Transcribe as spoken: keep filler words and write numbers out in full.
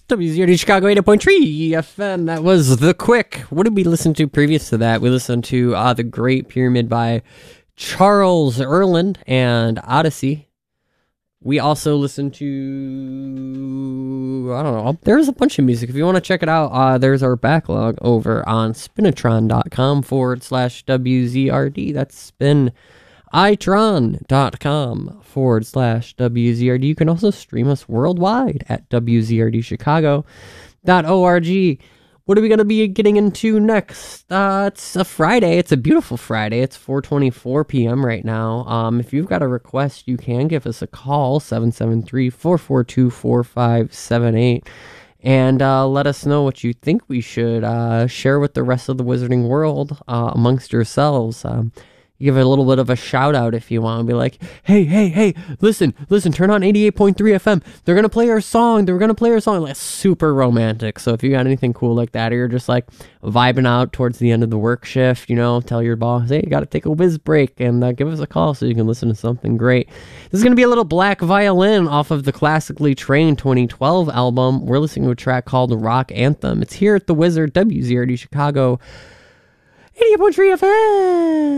W Z R D Chicago eighty point three F M. That was The Quick. What did we listen to previous to that? We listened to uh, The Great Pyramid by Charles Erland and Odyssey. We also listened to, I don't know, there's a bunch of music. If you want to check it out, uh, there's our backlog over on spinatron.com forward slash WZRD. That's spinitron.com forward slash WZRD. You can also stream us worldwide at W Z R D Chicago dot org. What are we going to be getting into next? Uh, it's a Friday. It's a beautiful Friday. It's four twenty-four p.m. right now. Um, if you've got a request, you can give us a call, seven seven three, four four two, four five seven eight, and uh, let us know what you think we should uh, share with the rest of the wizarding world uh, amongst yourselves. Um, give it a little bit of a shout out if you want to be like, hey, hey, hey, listen, listen, turn on eighty-eight point three F M. They're going to play our song. They're going to play our song. Like, super romantic. So if you got anything cool like that, or you're just like vibing out towards the end of the work shift, you know, tell your boss, hey, you got to take a whiz break and uh, give us a call so you can listen to something great. This is going to be a little Black Violin off of the Classically Trained twenty twelve album. We're listening to a track called Rock Anthem. It's here at the Wizard, W Z R D Chicago, eighty-eight point three F M.